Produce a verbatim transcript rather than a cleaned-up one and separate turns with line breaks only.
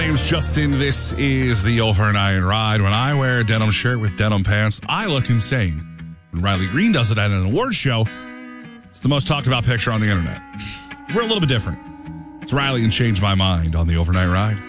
name's Justin. This is the Overnight Ride. When I wear a denim shirt with denim pants, I look insane. When Riley Green does it at an awards show, it's the most talked about picture on the internet. We're a little bit different. It's Riley and Change My Mind on the Overnight Ride.